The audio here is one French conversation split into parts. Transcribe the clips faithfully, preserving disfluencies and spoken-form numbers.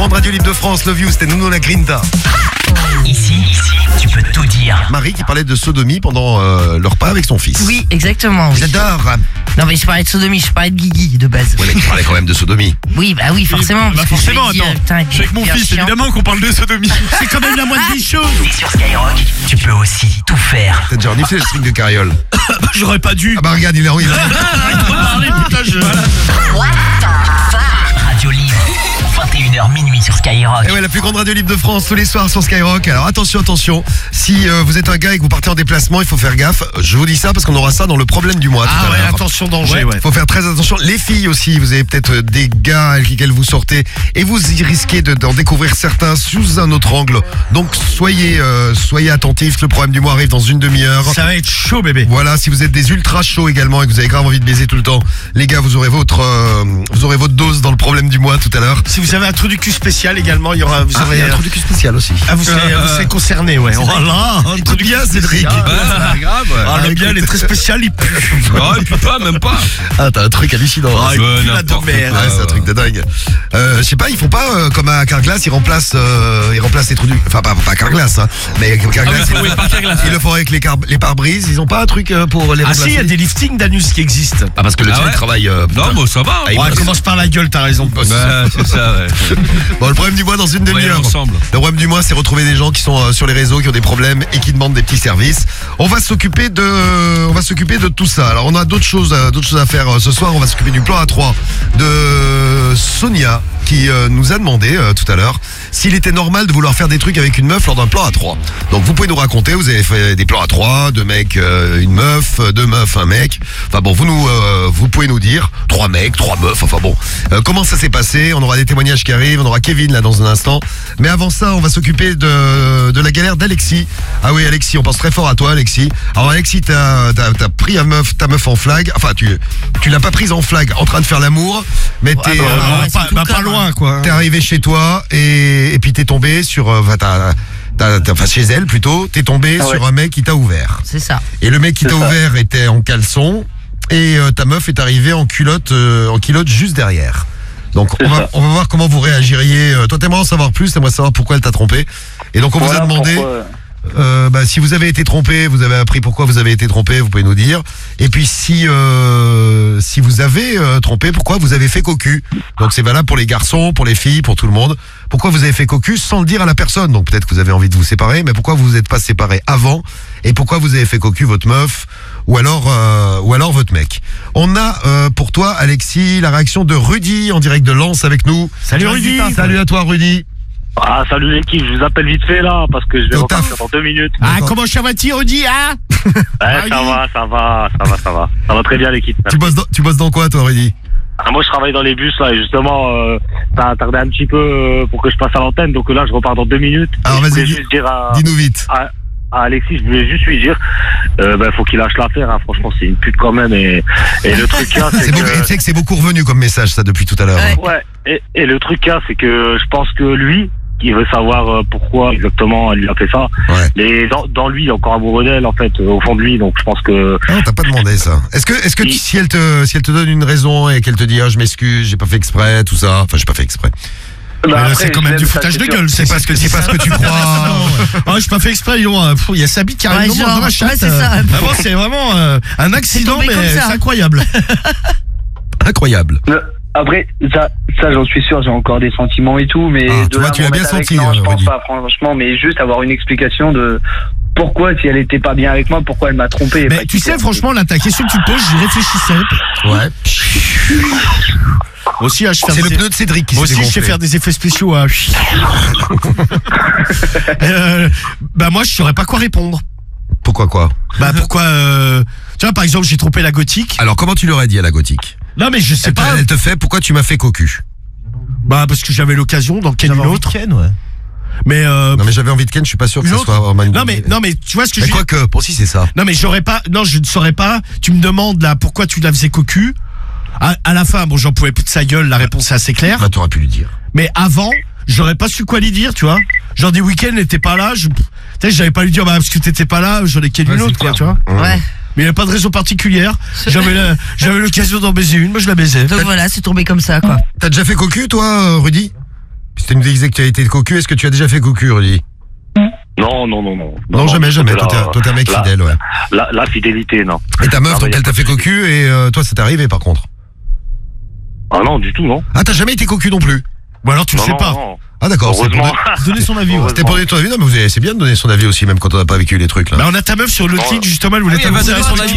grande radio libre de France, Love You, c'était Nuno la Grinta. Ici, ici, tu peux tout dire. Marie qui parlait de sodomie pendant euh, leur repas avec son fils. Oui, exactement. Oui. J'adore. Non mais je parlais de sodomie, je parlais de Guigui de base. Oui, mais tu parlais quand même de sodomie. Oui, bah oui, forcément. Bah parce que forcément, je lui ai dit, attends. putain, il Je suis avec mon devient fils, chiant. évidemment qu'on parle de sodomie. C'est quand même la moindre des choses. Ici sur Skyrock, tu peux aussi tout faire. T'as déjà reniflé le string de carriole. J'aurais pas dû. Ah bah regarde, il est il est- Parler, putain, je... Radio Libre, vingt et une heures minuit sur Skyrock. Et ouais, la plus grande radio libre de France tous les soirs sur Skyrock. Alors attention, attention. Si euh, vous êtes un gars et que vous partez en déplacement, il faut faire gaffe. Je vous dis ça parce qu'on aura ça dans le problème du mois. Ah tout à ouais, l'heure. attention, danger, ouais. Faut faire très attention. Les filles aussi, vous avez peut-être des gars avec lesquels vous sortez et vous y risquez de- d'en découvrir certains sous un autre angle. Donc soyez, euh, soyez attentifs. Le problème du mois arrive dans une demi-heure. Ça va être chaud, bébé. Voilà, si vous êtes des ultra chauds également et que vous avez grave envie de baiser tout le temps, les gars, vous aurez votre, euh, vous aurez votre dose dans le problème du mois tout à l'heure. Si vous avez un trou du cul spécial également, il y aura, vous Ah, aurez... il y a un trou du cul spécial aussi. Ah, vous serez, Euh, vous serez concerné, ouais. Oh là, un trou du cul bien, Cédric. spécial. Ah, grave. Ah, le bien, il est très spécial, il pue. Ouais, puis pas, même pas. Ah, t'as un truc hallucinant. Ah, il Ouais, pue la n'importe demeure. quoi. Ouais, c'est un truc de dingue. Euh, je sais pas, ils font pas euh, comme à Carglass, ils remplacent, euh, ils remplacent les trous du, enfin pas, pas Carglass, hein, mais Carglass, Ah oui, oui, pas Carglass. ils le font avec les, car... les pare-brises. Ils ont pas un truc euh, pour les Ah remplacer. si, il y a des liftings d'anus qui existent. Ah parce que le Ah tien ouais il travaille. Euh, Non, putain. bon, ça va. Ah, il Ouais, bosse. commence par la gueule, t'as raison. Ouais, c'est ça, ouais. Bon, le problème du mois dans une On va y aller demi-heure. ensemble. Le problème du mois, c'est retrouver des gens qui sont euh, sur les réseaux, qui ont des problèmes et qui demandent des petits services. On va s'occuper de, on va s'occuper de tout ça. Alors on a d'autres choses, euh, d'autres choses à faire euh, ce soir. On va s'occuper du plan A trois de Sonia qui euh, nous a demandé euh, tout à l'heure s'il était normal de vouloir faire des trucs avec une meuf lors d'un plan A trois. Donc vous pouvez nous raconter, vous avez fait des plans A trois, deux mecs, euh, une meuf, euh, deux meufs, un mec. Enfin bon, vous nous, euh, vous pouvez nous dire trois mecs, trois meufs. Enfin bon, euh, comment ça s'est passé? On aura des témoignages qui arrivent, on aura Kevin là dans un instant. Mais avant ça, on va s'occuper de, de la galère d'Alexis. Ah oui, Alexis, on pense très fort à toi, Alexis. Alors Alexis, t'as, t'as, t'as pris ta meuf, ta meuf en flag. Enfin, tu, tu l'as pas prise en flag en train de faire l'amour, mais t'es, bah, euh, ouais, Euh, c'est pas, tout bah, comme, pas loin, quoi. t'es arrivé chez toi et, et puis t'es tombé sur, euh, enfin, t'as, t'as, t'as- enfin, chez elle plutôt, t'es tombé Ah ouais. sur un mec qui t'a ouvert. C'est ça. Et le mec qui C'est t'a ça. ouvert était en caleçon et euh, ta meuf est arrivée en culotte, euh, en culotte juste derrière. Donc C'est on va, ça. on va voir comment vous réagiriez. Euh, Toi t'aimerais en savoir plus, t'aimerais savoir pourquoi elle t'a trompé. Et donc on vous a Voilà demandé, pourquoi- euh, bah, si vous avez été trompé, vous avez appris pourquoi vous avez été trompé, vous pouvez nous dire. Et puis si euh, si vous avez euh, trompé, pourquoi vous avez fait cocu. Donc c'est valable pour les garçons, pour les filles, pour tout le monde. Pourquoi vous avez fait cocu sans le dire à la personne. Donc peut-être que vous avez envie de vous séparer, mais pourquoi vous vous êtes pas séparés avant et pourquoi vous avez fait cocu votre meuf ou alors euh, ou alors votre mec. On a euh, pour toi Alexis la réaction de Rudy en direct de Lens avec nous. Salut, Rudy. Salut à toi Rudy. Ah, salut l'équipe, je vous appelle vite fait là, parce que je vais Au repartir taf. dans deux minutes. Ah, D'accord. comment ça va-t-il, Rudy, hein? Ouais, Ah, ça oui. va, ça va, ça va, ça va. Ça va très bien l'équipe. Tu bosses dans, tu bosses dans quoi toi Rudy? Ah, moi je travaille dans les bus là, et justement, euh, ça a tardé un petit peu euh, pour que je passe à l'antenne, donc là je repars dans deux minutes. Alors, Et je vas-y, voulais dis- juste dire à, Dis-nous vite. à, à Alexis, je voulais juste lui dire, euh, ben, faut qu'il lâche l'affaire, hein. Franchement c'est une pute quand même, et, et le truc là, c'est C'est beaucoup, et tu que... sais que c'est beaucoup revenu comme message ça depuis tout à l'heure. Ouais. Ouais, et, et le truc là, c'est que je pense que lui, il veut savoir euh, pourquoi exactement elle lui a fait ça. Ouais. Mais dans, dans lui, il est encore amoureux d'elle, en fait, euh, au fond de lui, donc je pense que... Ah, t'as pas demandé ça. Est-ce que, est-ce que tu- Oui. si elle te, si elle te donne une raison et qu'elle te dit ah je m'excuse, j'ai pas fait exprès, tout ça. Enfin j'ai pas fait exprès. Bah, Mais là, après, c'est quand je même l'aime, du ça, foutage de c'est sûr. gueule. C'est pas ce que, c'est pas ce que tu crois. Ah, j'ai pas fait exprès, dis donc, euh, pff, il y a sa bite qui arrive Ouais, dans, genre, dans ma chatte. ouais, c'est ça. euh, Vraiment, c'est vraiment euh, un accident, tombé mais comme ça. c'est incroyable. Incroyable. Euh, Après, ça, ça j'en suis sûr, j'ai encore des sentiments et tout, mais Ah, de tu vois, là, tu m'en l'as bien mettre avec, senti, non, je euh, pense Rudy. pas, franchement, mais juste avoir une explication de pourquoi, si elle était pas bien avec moi, pourquoi elle m'a trompé. et Mais pas tu quitté. sais, franchement, là, ta question que tu te poses, j'y réfléchissais. Ouais. Moi aussi, hein, je fais C'est le des- pneu de Cédric qui Moi s'est aussi, je sais dégonflé. faire des effets spéciaux à... euh, bah moi, je saurais pas quoi répondre. Pourquoi quoi? Bah pourquoi... euh, Tu vois, par exemple, j'ai trompé la gothique. Alors comment tu l'aurais dit à la gothique? Non, mais je sais Elle te, pas. elle te fait pourquoi tu m'as fait cocu? Bah parce que j'avais l'occasion dans quelle une autre. Mais euh, Non mais j'avais envie de Ken, je suis pas sûr que une ça autre soit vraiment une non mais non mais tu vois ce que Mais je quoi que, pour si c'est ça. Non mais j'aurais pas, non je ne saurais pas. Tu me demandes là pourquoi tu la faisais cocu. À, à la fin, bon j'en pouvais plus de sa gueule, la réponse est assez claire. Bah t'aurais pu lui dire. Mais avant, j'aurais pas su quoi lui dire, tu vois. Genre des week-ends, n'était pas là. Je, tu sais, j'avais pas lui dire bah parce que t'étais pas là, j'en ai qu'une Ouais, autre c'est quoi, clair. tu vois. Ouais. Mais il n'y avait pas de raison particulière. J'avais la- j'avais l'occasion d'en baiser une, moi je la baisais. Donc voilà, c'est tombé comme ça, quoi. T'as déjà fait cocu toi, euh, Rudy? Si tu me disais que tu as été cocu, est-ce que tu as déjà fait cocu, Rudy? Non, non, non, non. Non, jamais, jamais. la- Toi, t'es un- toi, t'es un mec la- fidèle, ouais. La, la fidélité, non. Et ta meuf, Non, mais donc y a elle t'a pas fait de souci. cocu et euh, toi, c'est arrivé par contre. Ah non, du tout, non. Ah, t'as jamais été cocu non plus? Ou alors tu le Non, sais non, pas. non. Ah, d'accord. c'est pour Heureusement. de- Donner son avis, ouais. C'était pour donner ton avis. Non, mais vous avez- c'est bien de donner son avis aussi, même quand on n'a pas vécu les trucs, là. Bah on a ta meuf sur le Oh. titre justement, elle voulait Oui, elle va t'annoncer donner un son truc. avis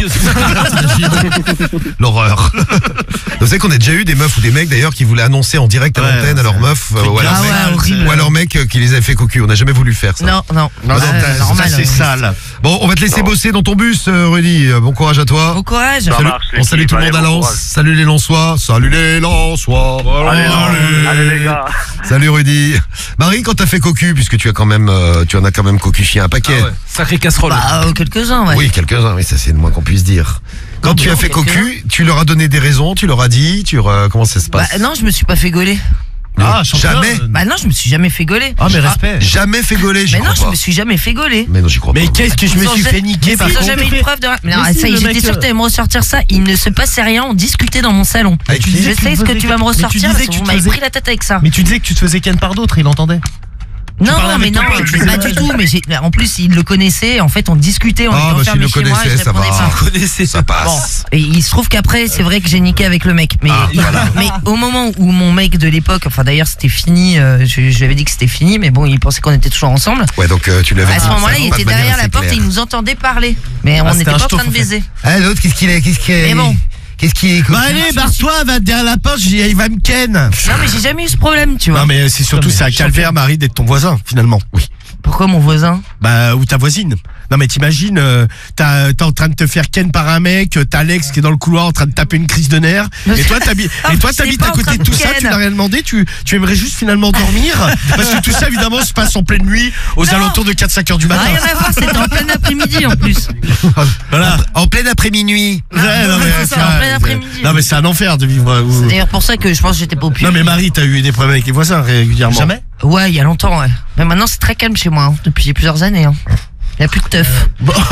aussi. L'horreur. Vous savez qu'on a déjà eu des meufs ou des mecs d'ailleurs qui voulaient annoncer en direct à Ouais, l'antenne à leur c'est- meuf euh, ou à leur Ah mec, ouais, horrible. ou à leur mec euh, qui les avait fait cocu. On n'a jamais voulu faire ça. Non, non. Non, non, Ouais, t'as- normal, ça c'est ouais. sale. Bon, on va te laisser Non. bosser dans ton bus, euh, Rudy. Euh, Bon courage à toi. Bon courage. Ça Salut- marche, on salue l'équipe, tout le monde à allez, bon Lens. courage. Salut les Lensois. Salut les Lensois. Allez, allez, les gars. Salut Rudy. Marie, quand t'as fait cocu, puisque tu as quand même, euh, tu en as quand même cocufié un paquet. Ah ouais, sacré casserole. Bah, euh, quelques-uns, ouais. Oui, quelques-uns, mais ça c'est le moins qu'on puisse dire. Quand Non, tu mais as non, fait quelques-uns. cocu, tu leur as donné des raisons, tu leur as dit, tu leur as- comment ça se Bah, passe? non, je me suis pas fait gauler. Ah, championne. Jamais. Bah non, je me suis jamais fait gauler. Ah mais respect. Jamais fait gauler, j'y Mais non, crois je pas. me suis jamais fait gauler. Mais non, j'y crois Mais pas. qu'est-ce que je me Ils ont suis ja- fait niquer mais par ils ont contre. jamais eu de preuve de. Mais non, Mais si, ça y est, le j'étais mec, sûre euh, que tu allais me ressortir ça. Il ne se passait rien. On discutait dans mon salon. Avec qui? Je disais que sais tu ce que faisais tu vas me que- mais tu ressortir. disais Parce que que tu vous m'avez faisais- pris la tête avec ça. Mais tu disais que tu te faisais ken par d'autres, il entendait. Non, parlais non, mais avec non, ton pote, je- tu pas faisais- du tout. Mais j'ai- en plus, il le connaissait. En fait, on discutait. On Ah, était bah, s'il enfermés le chez moi. connaissait, Je ça répondais va. pas. Connaissez Ça passe. Et il se trouve qu'après, c'est vrai que j'ai niqué avec le mec. Mais, Ah, voilà. mais au moment où mon mec de l'époque, enfin d'ailleurs c'était fini, euh, je, je lui avais dit que c'était fini, mais bon, il pensait qu'on était toujours ensemble. Ouais, donc euh, tu l'avais À dit, ce moment-là, ça, il pas de était manière derrière la assez porte et claire. il nous entendait parler. Mais on c'était n'était un pas en ch'touf, train de en fait. baiser. Ah, l'autre, qu'est-ce qu'il est, qu'est-ce qu'il est Mais bon. Qu'est-ce qu'il est Bah allez, barre-toi, va derrière la porte, j'y- il va me ken. Non, mais j'ai jamais eu ce problème, tu vois. Non mais c'est surtout c'est un calvaire Marie d'être ton voisin finalement. Oui. Pourquoi mon voisin? Bah ou ta voisine. Non mais t'imagines, euh, t'as- t'es en train de te faire ken par un mec, euh, t'as Alex qui est dans le couloir en train de taper une crise de nerfs. Et toi t'habites, Ah, et toi je t'habites sais à pas en côté train de de tout ça, ken. tu n'as rien demandé, tu, tu aimerais juste finalement dormir parce que tout ça évidemment se passe en pleine nuit aux Non. alentours de quatre cinq heures du matin. Rien à voir, c'était en plein après-midi en plus. Voilà. En plein après-minuit. Ouais, non, mais, c'est ça, tu en vois, plein après-midi. Non mais c'est un enfer de vivre. euh, C'est où- d'ailleurs pour ça que je pense que j'étais pas au pied. Non mais Marie, t'as eu des problèmes avec les voisins régulièrement. Jamais. Ouais, il y a longtemps, ouais. Mais maintenant c'est très calme chez moi, hein, depuis plusieurs années. Hein. Il n'y a plus de teuf.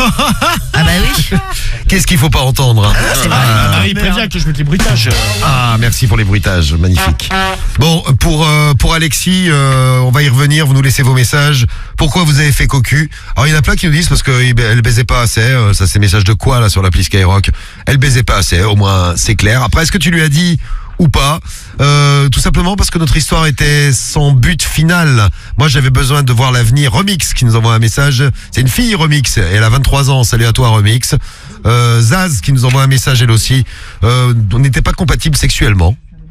Ah bah oui. Qu'est-ce qu'il faut pas entendre? C'est vrai. Ah, Marie prévient que je mette les bruitages. Ah, merci pour les bruitages, magnifique. Bon, pour euh, pour Alexis, euh, on va y revenir. Vous nous laissez vos messages. Pourquoi vous avez fait cocu? Alors il y en a plein qui nous disent parce qu'elle baisait pas assez. Euh, ça c'est message de quoi là sur l'appli Skyrock? Elle baisait pas assez. Au moins c'est clair. Après, est-ce que tu lui as dit ou pas? Euh, tout simplement parce que notre histoire était sans but final. Moi j'avais besoin de voir l'avenir. Remix qui nous envoie un message. C'est une fille Remix. Elle a vingt-trois ans. Salut à toi Remix. Euh, Zaz qui nous envoie un message elle aussi. Euh, on n'était pas compatibles sexuellement.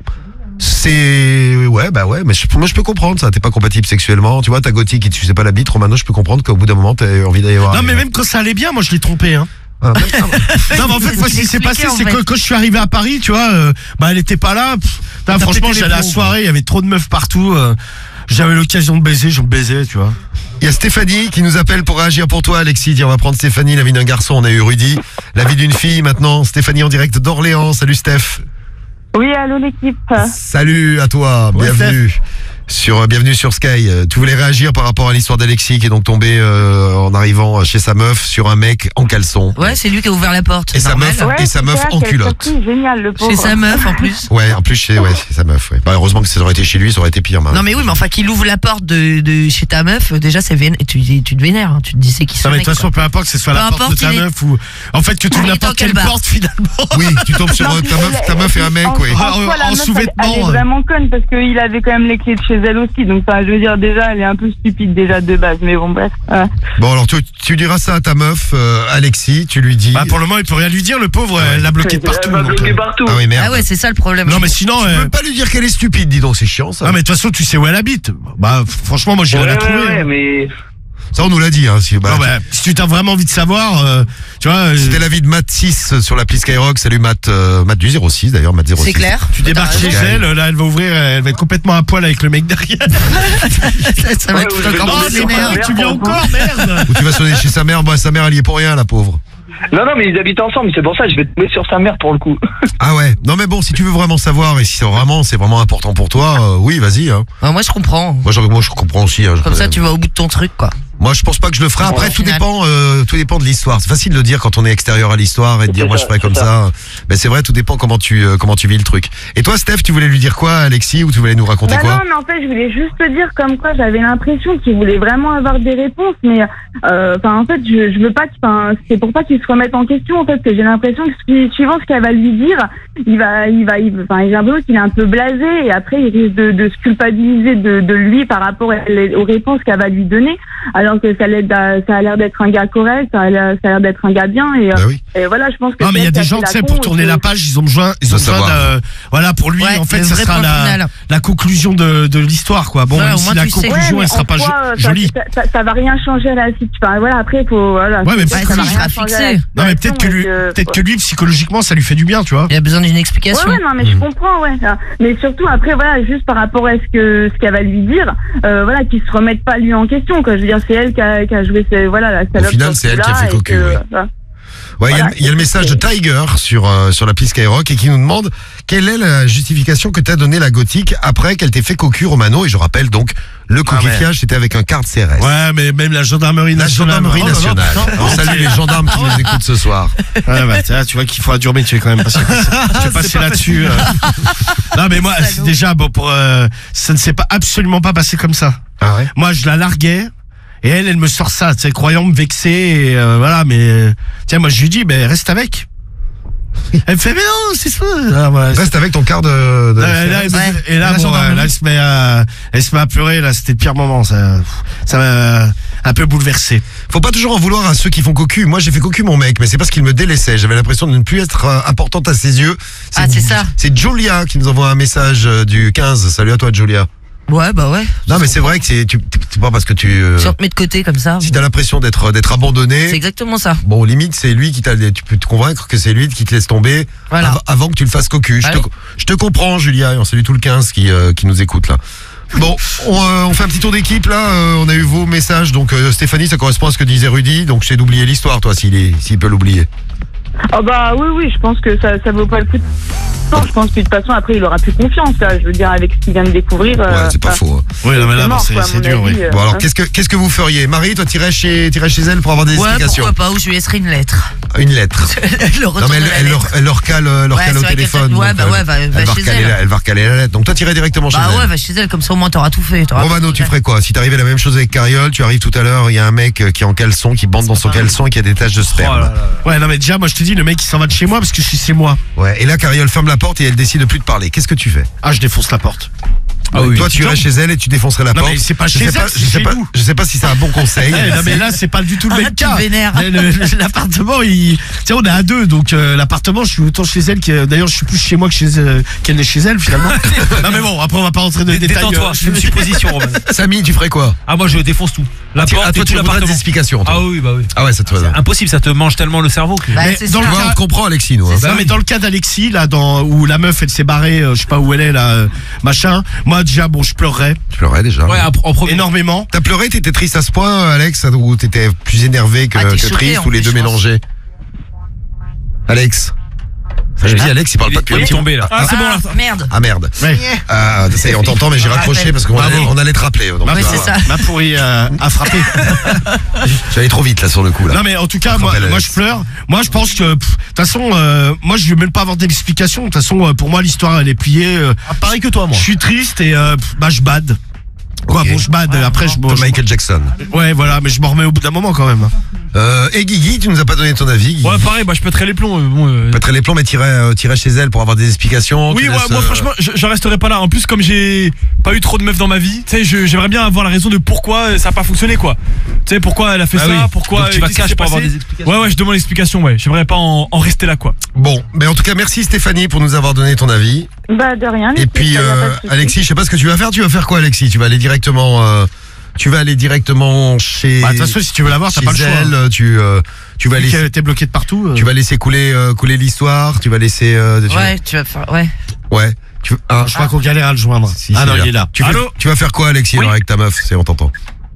C'est ouais bah ouais mais je- moi je peux comprendre ça. T'es pas compatible sexuellement. Tu vois ta Gauthier qui te suçait pas la bite. Romano je peux comprendre qu'au bout d'un moment t'as envie d'aller voir. Non mais même quand ça allait bien, moi je l'ai trompé hein. Ah, Non mais en fait moi ce qui s'est passé Expliquez, en c'est fait. que quand je suis arrivé à Paris, tu vois, euh, bah elle était pas là. Pff, putain, franchement pété les j'allais à la plombs, soirée, il y avait trop de meufs partout. euh, J'avais l'occasion de baiser, je me baisais, tu vois. Il y a Stéphanie qui nous appelle pour réagir pour toi, Alexis. Dis, on va prendre Stéphanie, la vie d'un garçon. On a eu Rudy, la vie d'une fille maintenant. Stéphanie en direct d'Orléans. Salut Steph. Oui, allô l'équipe. Salut à toi, Ouais, bienvenue. Sur, euh, bienvenue sur Sky. Euh, Tu voulais réagir par rapport à l'histoire d'Alexis qui est donc tombé euh, en arrivant chez sa meuf sur un mec en caleçon. Ouais, c'est lui qui a ouvert la porte. Et sa normal. meuf, et sa meuf en culotte. Génial, le pauvre. Chez sa meuf en plus. Ouais, en plus chez, ouais, chez sa meuf. Ouais. Bah, heureusement que ça aurait été chez lui, ça aurait été pire. Non mais oui, mais enfin qu'il ouvre la porte de, de chez ta meuf, euh, déjà c'est vénère, tu, tu te vénères, hein, tu te dis c'est qui ce Non mais de mec, toute façon quoi. peu importe que ce soit Peu la porte de importe, ta il est- meuf ou en fait que tu ouvres Il est n'importe dans quel quelle bar porte finalement. Oui, tu tombes sur Non, euh, puis ta meuf, elle- ta meuf et un mec, en, ouais. en Ah, soi, la en meuf, elle- sous-vêtements, elle, est euh. vraiment conne parce qu'il avait quand même les clés de chez elle aussi. Donc, enfin, je veux dire, déjà, elle est un peu stupide déjà de base. Mais bon, bref. Euh, Bon alors tu, tu diras ça à ta meuf, euh, Alexis, tu lui dis. Bah pour le moment il peut rien lui dire, le pauvre, elle l'a bloqué de partout. Elle m'a donc, bloqué euh. partout. Ah oui merde. Ah ouais, c'est ça le problème. Non mais sinon, Tu euh, peux pas lui dire qu'elle est stupide, dis donc, c'est chiant ça. non mais de toute façon tu sais où elle habite. Bah franchement moi j'irai Ouais, la ouais, trouver. ouais, hein. mais Ça on nous l'a dit, hein. Si, bah, Non, bah, si tu as vraiment envie de savoir, euh, tu vois, euh, C'était l'avis de Matt six sur l'appli Skyrock. Salut Matt, euh, Matt du zéro six d'ailleurs, Matt zéro six. C'est clair. tu débarques T'as chez raison. elle, là elle va ouvrir, elle va être complètement à poil avec le mec derrière. ça, ça va Ouais, être vous encore avez plus raison. vénère. Ouais. Tu viens encore, merde. Ou tu vas sonner chez sa mère, bah sa mère elle y est pour rien, la pauvre. non, non, mais ils habitent ensemble. C'est pour ça que je vais tomber sur sa mère pour le coup. Ah ouais. Non mais bon, si tu veux vraiment savoir et si c'est vraiment, c'est vraiment important pour toi, euh, oui vas-y. Hein. Ouais, moi je comprends. Moi je, moi je comprends aussi. Hein, je Comme ça connais- tu vas au bout de ton truc quoi. Moi, je pense pas que je le ferai. Après, Au tout final. dépend, euh, tout dépend de l'histoire. C'est facile de dire quand on est extérieur à l'histoire et de dire C'est moi ça, je ferai c'est comme ça. ça. Mais c'est vrai, tout dépend comment tu euh, comment tu vis le truc. Et toi, Steph, tu voulais lui dire quoi, Alexis, ou tu voulais nous raconter Bah quoi non, mais en fait, je voulais juste te dire comme quoi j'avais l'impression qu'il voulait vraiment avoir des réponses, mais euh, enfin en fait, je, je veux pas, qu'il- enfin c'est pour pas qu'il se remette en question en fait, que j'ai l'impression que su- suivant ce qu'elle va lui dire, il va, il va, il- enfin j'ai l'impression qu'il est un peu blasé et après il risque de, de se culpabiliser de, de lui par rapport aux réponses qu'elle va lui donner, alors que ça, l'aide à- ça a l'air d'être un gars correct, ça a l'air, ça a l'air d'être un gars bien et, euh, Bah oui. et voilà, je pense que Non, mais il y a c'est des elle qui gens, fait tu sais, la pour con tourner et la que- page, ils ont besoin, ils ont Faut besoin savoir. de, voilà, pour lui, Ouais, en fait, le ça vrai sera point la, final. la conclusion de, de l'histoire, quoi. Bon, Voilà, même au si moins, la tu sais. conclusion, Ouais, elle sera mais pas en jo- soi, ça- jolie. Ça, ça, ça va rien changer à la situation. Enfin, voilà, après, il faut. Voilà, Ouais, mais c'est- peut-être ça que va lui rien sera changer fixé. à la Non, mais peut-être que lui, situation, et peut-être que lui, psychologiquement, ça lui fait du bien, tu vois. Il a besoin d'une Ouais, explication. ouais, non, mais je comprends, ouais. Mais surtout, après, voilà, juste par rapport à ce que ce qu'elle va lui dire, euh, voilà, qu'il se remette pas lui en question, quoi. Je veux dire, c'est elle qui a, qui a joué, ses, voilà, la salope. final, sur c'est elle qui a celui-là fait et cocu, que, oui. voilà. Ouais, il y a- Voilà, il y, a le message de c'est- Tiger sur euh, sur l'appli Skyrock et qui nous demande quelle est la justification que t'as donnée la gothique après qu'elle t'ait fait cocu Romano. Et je rappelle donc le coquifiage, c'était avec un carte C R S. Ouais, mais même la gendarmerie La nationale. gendarmerie Oh là là, nationale. putain. On salue les gendarmes qui nous écoutent ce soir. Ouais, bah, tu vois, tu vois qu'il faut un dur métier quand même. Parce que je vais passer là-dessus. euh. Non, mais moi, c'est déjà, bon, pour, euh, ça ne s'est pas absolument pas passé comme ça. Ah ouais. Moi, je la larguais. Et elle, elle me sort ça, tu sais, croyant me vexer, et euh, voilà, mais, euh, tiens, moi, je lui dis, ben, reste avec. Elle me fait, mais non, c'est ça. Ah, ouais, c'est- Reste avec ton quart de. de Euh, là, elle me- Ouais. et là, La bon, gendarmerie. euh, là, elle se met à, elle se met à pleurer, là, c'était le pire moment, ça, ça m'a un peu bouleversé. Faut pas toujours en vouloir à ceux qui font cocu. Moi, j'ai fait cocu mon mec, mais c'est parce qu'il me délaissait. J'avais l'impression de ne plus être euh, importante à ses yeux. Ah, c'est ça. C'est Julia qui nous envoie un message euh, du quinze. Salut à toi, Julia. Ouais, bah ouais. Non, mais c'est vrai que c'est tu- c'est pas parce que tu. euh, Si on te met de côté comme ça, si t'as l'impression d'être d'être abandonné. c'est exactement ça. Bon, limite, c'est lui qui t'a. Tu peux te convaincre que c'est lui qui te laisse tomber Voilà. av- avant que tu le fasses cocu. Je, Ah te, oui. je te comprends, Julia, et on salue tout le quinze qui, euh, qui nous écoute là. Bon, on, euh, on fait un petit tour d'équipe là. euh, on a eu vos messages. Donc, euh, Stéphanie, ça correspond à ce que disait Rudy. Donc, j'essaie d'oublier l'histoire, toi, s'il est- s'il peut l'oublier. Ah bah oui, oui, je pense que ça, ça vaut pas le coup de temps. Je pense que de toute façon, après, il aura plus confiance, là. Je veux dire, avec ce qu'il vient de découvrir. Ouais, euh, c'est pas enfin, faux. hein. Oui, non, mais là, c'est bon, mort, c'est quoi, à c'est mon dur, avis, oui. euh, Bon, alors, hein. qu'est-ce que qu'est-ce que vous feriez, Marie? Toi, t'irais chez t'irais chez elle pour avoir des Ouais, explications. pourquoi pas, ou je lui laisserai une lettre. Une lettre. Le Non, retour mais elle, de la elle leur, lettre. elle leur cale, euh, leur Ouais, cale c'est au vrai qu'elle téléphone. fait- ouais, donc, bah euh, ouais, va- elle va va chez recaler elle. la- elle va recaler la lettre. Donc, toi, t'irais directement chez Bah elle. ouais, va chez elle, comme ça au moins t'auras tout fait. t'auras Romano, tout tu fait. ferais quoi? Si t'arrivais la même chose avec Cariole, tu arrives tout à l'heure, il y a un mec euh, qui est en caleçon, qui bande dans son caleçon et qui a des taches de sperme. Ouais, non, mais déjà, moi, je te dis, le mec, il s'en va de chez moi parce que je suis chez moi. Ouais. Et là, Cariole ferme la porte et elle décide de plus te parler. Qu'est-ce que tu fais? Ah, je défonce la porte. Ah oui. Toi, tu irais chez elle et tu défoncerais la Non, porte. mais c'est pas je chez sais elle, pas, c'est je sais chez pas, nous. je sais pas si c'est un bon conseil. Eh, non, mais là, c'est pas du tout le même Arrête, tu cas. me vénères. Le- le- L'appartement, il, tiens, on est à deux, donc euh, l'appartement, je suis autant chez elle que, d'ailleurs, je suis plus chez moi que chez euh, qu'elle n'est chez elle finalement. Non, mais bon, après, on va pas rentrer dans les détails. Détends-toi, euh, c'est une supposition, Roman. Samy, tu ferais quoi? Ah, moi, je défonce tout. La Tu- porte ah, et toi, tout tu voudrais des l'appartement. explications. toi. Ah oui, bah oui. Ah ouais, ça te va. Impossible, ça te mange tellement le cerveau que. Bah, Mais c'est dans ça. le Tu vois, cas- on te comprend, Alexis, nous. hein. Non, mais dans le cas d'Alexis, là, dans, où la meuf, elle s'est barrée, euh, je sais pas où elle est, là, euh, machin. Moi, déjà, bon, je pleurerais Tu pleurais déjà. Ouais, en en premier. énormément. T'as pleuré, t'étais triste à ce point, Alex, ou t'étais plus énervé que, Ah, t'es que choqué, triste, en ou les plus, deux je pense. mélangés? Alex. Enfin, je dis Alex, il parle pas depuis un Il est petit tombé là. Ah, c'est bon là. Ah, merde. Ah merde. Ouais. Ah, ça y est, on t'entend, mais j'ai raccroché rappelle. parce qu'on Bravo. allait, on allait te rappeler. Donc, Ma, Ouais, tu c'est vois, ça. ma pourrie euh, a frappé. J'allais trop vite là sur le coup là. Non, mais en tout cas, Quand moi, elle est- moi, je pleure. Moi, je pense que, pff, de toute façon, euh, moi, je vais même pas avoir d'explication. De toute façon, euh, pour moi, l'histoire, elle est pliée. euh, Pareil que toi, moi. Je suis triste et, euh, pff, bah, je bade. Quoi, Ok. bon, je bade. Après, je, bon, Comme je- Michael Jackson. Ouais, voilà, mais je m'en remets au bout d'un moment quand même. Euh, et Guigui, tu nous as pas donné ton avis. Guigui. Ouais, pareil, bah, je pèterais les plombs. euh, Bon, euh, Pèterais les plombs, mais t'irais, euh, t'irais chez elle pour avoir des explications. Oui, tu ouais, laisses, moi euh, franchement, je, je resterai pas là. En plus, comme j'ai pas eu trop de meufs dans ma vie, tu sais, je- j'aimerais bien avoir la raison de pourquoi ça a pas fonctionné, quoi. Tu sais, pourquoi elle a fait Ah ça, oui. pourquoi. Donc tu vas qu'est-ce qui cash s'est pour avoir passé. des explications. Ouais, ouais, je demande l'explication, ouais. J'aimerais pas en, en rester là, quoi. Bon, mais en tout cas, merci Stéphanie pour nous avoir donné ton avis. Bah, de rien. les Et filles, puis, ça, y a pas de euh, souci. Alexis, je sais pas ce que tu vas faire. Tu vas faire quoi, Alexis? Tu vas aller directement, euh, tu vas aller directement chez. Bah, de toute façon, si tu veux la voir, t'as chez pas le choix. elle, euh, Tu, euh, tu vas Vu laisser, qu'elle était bloquée de partout. euh, tu vas laisser couler, euh, couler l'histoire. Tu vas laisser. euh, tu- Ouais, tu vas faire. Ouais. Ouais. Tu, ah, Je crois qu'on galère à le joindre. si, ah si, non, là. il est là. Tu, fais- Allô tu vas faire quoi, Alexis, Oui. alors, avec ta meuf? C'est on t'entend.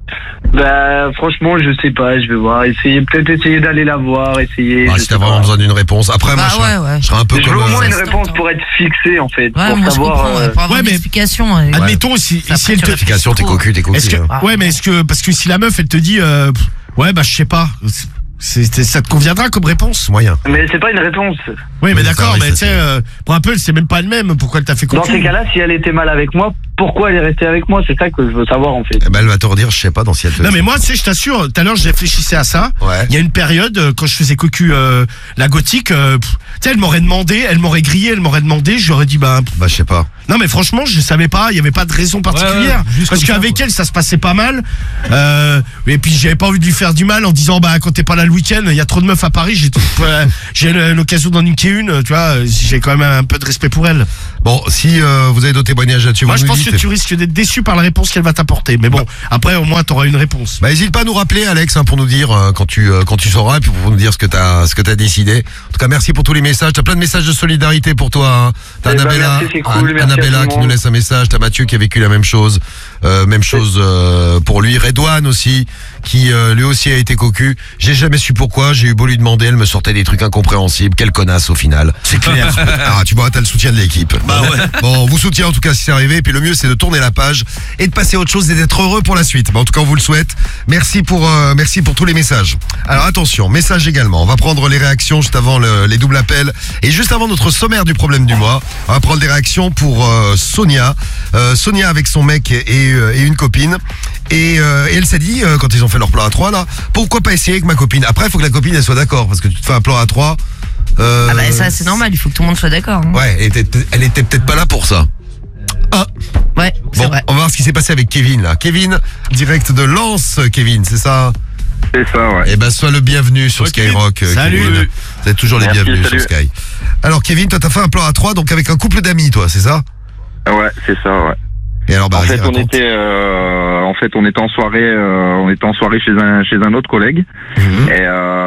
Bah franchement je sais pas, je vais voir, essayer peut-être essayer d'aller la voir, essayer. Ah, je si sais t'as vraiment pas. besoin d'une réponse. Après moi Bah, je, serais, ouais, ouais. je serais un peu Je comme. veux au moins euh, une réponse pour être fixé en fait, Ouais, pour moi je savoir. comprends, euh, ouais, pour avoir ouais, une mais- explication. ouais. Admettons, si, Ça, si après, elle tu te. réfléchis Explication, t'es trop. cocu, t'es cocu. Est-ce que, hein. ouais, mais est-ce que, parce que si la meuf, elle te dit, euh, pff, ouais, bah, je sais pas, c'est, c'est- ça te conviendra comme réponse? Moyen. Mais c'est pas une réponse. Oui, mais Oui, ça, d'accord, oui, mais ça, tu sais, c'est- euh, pour Apple, c'est même pas le même. Pourquoi elle t'a fait Dans cocu? ces cas-là, si elle était mal avec moi, pourquoi elle est restée avec moi? C'est ça que je veux savoir en fait. Eh ben, elle va te redire, je sais pas dans si elle te. Non, mais moi, tu sais, je t'assure, tout à l'heure, je réfléchissais à ça. Ouais. Il y a une période, euh, quand je faisais cocu, euh, la gothique, euh, pff, tu sais, elle m'aurait demandé, elle m'aurait grillé, elle m'aurait demandé, j'aurais dit, bah, pff, Bah, je sais pas. non, mais franchement, je savais pas, il y avait pas de raison particulière. Ouais, ouais, juste parce comme ça, qu'avec quoi. elle, ça se passait pas mal. Euh, et puis, j'avais pas envie de lui faire du mal en disant, bah, quand t'es pas là le week-end, il y a trop de meufs à Paris, j'ai, tout- euh, j'ai l'occasion d'en niquer une, tu vois, j'ai quand même un peu de respect pour elle. Bon, si euh, vous avez d'autres témoignages là-dessus, Moi, vous je nous pense dites. que tu risques d'être déçu par la réponse qu'elle va t'apporter. Mais bon, après, au moins, t'auras une réponse. Bah, hésite pas à nous rappeler, Alex, hein, pour nous dire euh, quand tu euh, quand tu sauras, et puis pour nous dire ce que t'as ce que t'as décidé. En tout cas, merci pour tous les messages. T'as plein de messages de solidarité pour toi. Hein. T'as Eh ben, Annabella, merci, c'est cool, Ann- merci à Annabella tout le qui nous monde. laisse un message. T'as Mathieu qui a vécu la même chose, euh, même chose euh, pour lui. Redouane aussi, qui euh, lui aussi a été cocu. J'ai jamais su pourquoi. J'ai eu beau lui demander, elle me sortait des trucs incompréhensibles. Quelle connasse au final. C'est clair. Ah, tu vois, t'as le soutien de l'équipe. Bah ouais. Bon, on vous soutient en tout cas si c'est arrivé. Et puis le mieux, c'est de tourner la page et de passer à autre chose et d'être heureux pour la suite. Bah, en tout cas, on vous le souhaite. Merci pour euh, merci pour tous les messages. Alors attention, message également. On va prendre les réactions juste avant le- les doubles appels et juste avant notre sommaire du problème du mois. On va prendre des réactions pour euh, Sonia. Euh, Sonia avec son mec et, euh, et une copine. Et, euh, et elle s'est dit, euh, quand ils ont fait leur plan à trois là, pourquoi pas essayer avec ma copine. Après, il faut que la copine elle soit d'accord parce que tu te fais un plan à trois. Euh, Ah bah ça c'est normal, il faut que tout le monde soit d'accord. hein. Ouais, elle était, elle était peut-être pas là pour ça. Ah. Ouais, c'est Bon, vrai. on va voir ce qui s'est passé avec Kevin là. Kevin, direct de Lens, Kevin, c'est ça? C'est ça, ouais. Eh ben, sois le bienvenu sur Ouais, Skyrock. euh, Salut. Kevin. Vous êtes toujours les Merci, bienvenus salut. sur Sky. Alors, Kevin, toi, t'as fait un plan à trois, donc avec un couple d'amis, toi, c'est ça? Ouais, c'est ça, ouais. Et alors, bah, En vas-y, fait, on raconte. était, euh, en fait, on était en soirée, euh, on était en soirée chez un, chez un autre collègue. Mhm. Et,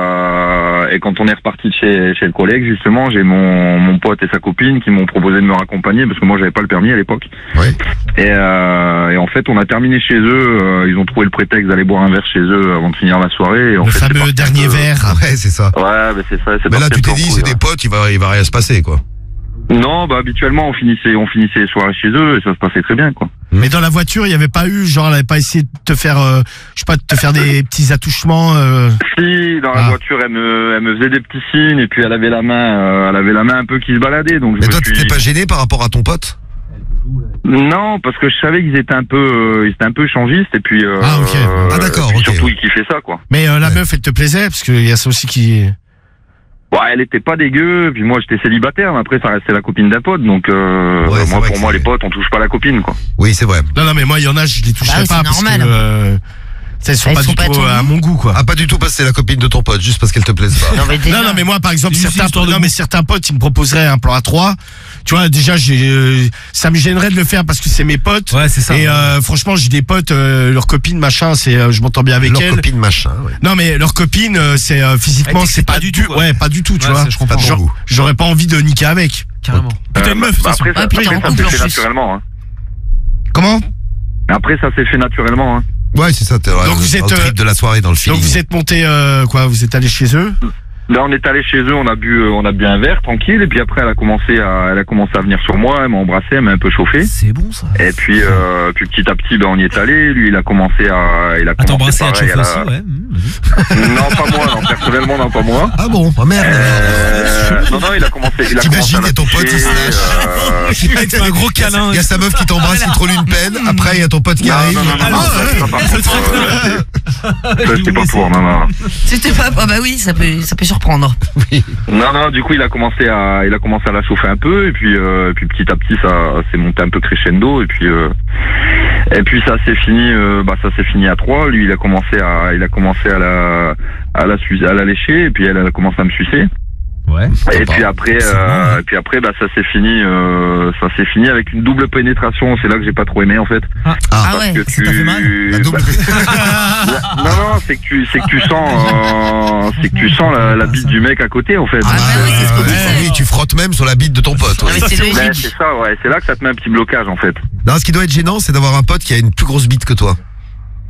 euh, et quand on est reparti de chez, chez le collègue, justement, j'ai mon, mon pote et sa copine qui m'ont proposé de me raccompagner parce que moi, j'avais pas le permis à l'époque. Oui. Et, euh, et en fait, on a terminé chez eux. euh, ils ont trouvé le prétexte d'aller boire un verre chez eux avant de finir la soirée. Et en Le fait, c'est fameux parti dernier de- verre. Ouais, c'est ça. Ouais, mais c'est ça. c'est Mais là, parti tu de t'es dit, plan c'est cool, des hein. potes, il va, il va rien se passer, quoi. Non, bah habituellement, on finissait, on finissait les soirées chez eux et ça se passait très bien, quoi. Mais dans la voiture, il n'y avait pas eu, genre, elle avait pas essayé de te faire, euh, je sais pas, de te faire des petits attouchements. Euh... Si, dans la Ah. voiture, elle me, elle me faisait des petits signes et puis elle avait la main, euh, elle avait la main un peu qui se baladait, donc je Mais me toi, tu suis... t'es pas gêné par rapport à ton pote? Non, parce que je savais qu'ils étaient un peu, euh, ils étaient un peu échangistes et puis. Euh, Ah, ok. Ah, d'accord, puis ok, Surtout, ouais. ils kiffaient ça, quoi. Mais euh, la Ouais. meuf, elle te plaisait, parce qu'il y a ça aussi qui. Ouais, elle était pas dégueu, puis moi j'étais célibataire, mais après ça restait la copine d'un pote, donc euh, Ouais, c'est moi vrai pour que moi c'est- les potes on touche pas la copine, quoi. Oui, c'est vrai. Non, non, mais moi, il y en a, je les toucherai Bah oui, pas c'est parce normal. que. Euh, ça, elles sont Elles pas sont du pas tout ton à goût. mon goût, quoi. Ah, pas du tout parce que c'est la copine de ton pote, juste parce qu'elle te plaise pas. Non mais déjà. Non, non, mais moi, par exemple, C'est juste certains, une histoire de non, goût. mais certains potes, ils me proposeraient un plan à trois. Tu vois, déjà, j'ai, euh, ça me gênerait de le faire parce que c'est mes potes. Ouais, c'est ça. Et euh, franchement, j'ai des potes, euh, leurs copines, machin, c'est, euh, je m'entends bien avec Leur elles. copine machin, ouais. Non, mais leurs copines, euh, c'est euh, physiquement, Ouais, c'est pas, du tout. quoi. Ouais, pas du tout, tu Ouais, vois. ça, je comprends. Pas ton Genre, goût. j'aurais pas envie de niquer avec. Carrément. Putain, Euh, une meuf, de toute bah, façon. après ça, Ouais, puis t'es après, en ça couple, s'est en fait plus. naturellement. Hein. Comment? Après ça s'est fait naturellement. Hein. Ouais, c'est ça, t'es Donc vous dans êtes, le trip euh, de la soirée, dans le film. Donc vous êtes monté, euh, quoi? Vous êtes allé chez eux? Là, on est allé chez eux, on a bu, euh, on a bu un verre tranquille, et puis après, elle a commencé à, elle a commencé à venir sur moi, elle m'a embrassé, elle m'a un peu chauffé, C'est bon ça. et puis, euh, puis petit à petit, ben, on y est allé. Lui, il a commencé à, il a À commencé t'embrasser, à te pareil, chauffer à aussi, la- ouais. mmh. Non, pas moi, non, personnellement, non, pas moi. Ah bon? Ah merde. Euh, non, non, il a commencé, il a commencé T'imagines, à il y a ton pote, il se toucher, lâche. euh, Il te fait un gros câlin. Il y a sa meuf qui t'embrasse, qui te roule une peine. Après, il y a ton pote qui Non, arrive. non, non, non, Ah, non, ça, ouais. c'est pas par contre, euh, c'est- ça, c'était pas pour, non, non. C'était pas. Ah bah oui, ça peut, ça peut surprendre. Non, non, du coup, il a commencé à, il a commencé à la chauffer un peu, et puis, euh, et puis petit à petit, ça s'est monté un peu crescendo, et puis, euh, et puis ça s'est fini, euh, bah, ça s'est fini à trois. Lui, il a commencé à, il a commencé à la, à la, su- à la lécher, et puis elle a commencé à me sucer. Ouais. Et Sympa. puis après, C'est euh, bon, ouais. et puis après, bah, ça s'est fini, euh, ça s'est fini avec une double pénétration. C'est là que j'ai pas trop aimé, en fait. Ah Parce ouais. que ça t'a fait mal La double. Bah, non, non, c'est que tu, c'est que tu sens, euh, c'est que tu sens la, la bite du mec à côté, en fait. Ah, bah oui, c'est ce qu'on ouais, disait. oui, tu frottes même sur la bite de ton pote. Ah, ouais. mais c'est Ouais, logique. c'est ça, ouais. C'est là que ça te met un petit blocage, en fait. Non, ce qui doit être gênant, c'est d'avoir un pote qui a une plus grosse bite que toi.